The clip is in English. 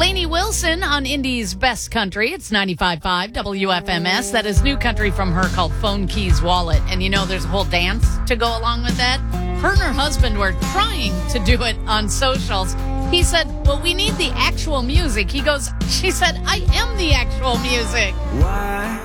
Lainey Wilson on Indy's Best Country. It's 95.5 WFMS. That is new country from her called Phone Keys Wallet. And there's a whole dance to go along with that. Her and her husband were trying to do it on socials. He said, well, we need the actual music. She said, I am the actual music. Why?